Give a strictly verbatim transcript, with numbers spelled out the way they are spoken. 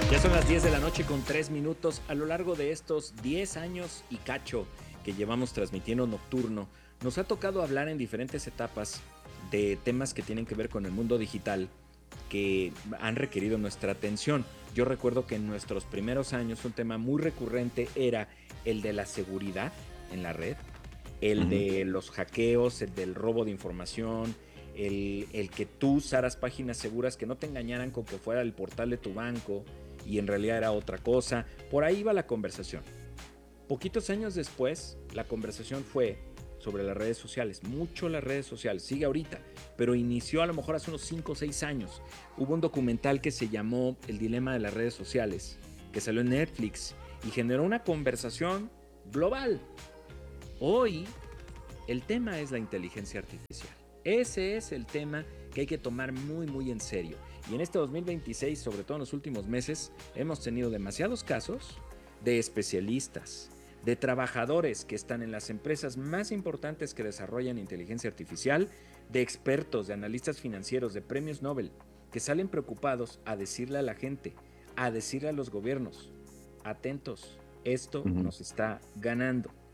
Ya son las diez de la noche con tres minutos. A lo largo de estos diez años y cacho que llevamos transmitiendo Nocturno, nos ha tocado hablar en diferentes etapas de temas que tienen que ver con el mundo digital que han requerido nuestra atención. Yo recuerdo que en nuestros primeros años un tema muy recurrente era el de la seguridad en la red, el Ujú. de los hackeos, el del robo de información, el, el que tú usaras páginas seguras que no te engañaran con que fuera el portal de tu banco y en realidad era otra cosa. Por ahí va la conversación. Poquitos años después, la conversación fue sobre las redes sociales, mucho las redes sociales, sigue ahorita, pero inició a lo mejor hace unos cinco o seis años. Hubo un documental que se llamó El dilema de las redes sociales, que salió en Netflix y generó una conversación global. Hoy el tema es la inteligencia artificial. Ese es el tema que hay que tomar muy muy en serio. Y en este dos mil veintiséis, sobre todo en los últimos meses, hemos tenido demasiados casos de especialistas, de trabajadores que están en las empresas más importantes que desarrollan inteligencia artificial, de expertos, de analistas financieros, de premios Nobel, que salen preocupados a decirle a la gente, a decirle a los gobiernos, atentos, esto Ujú. nos está ganando.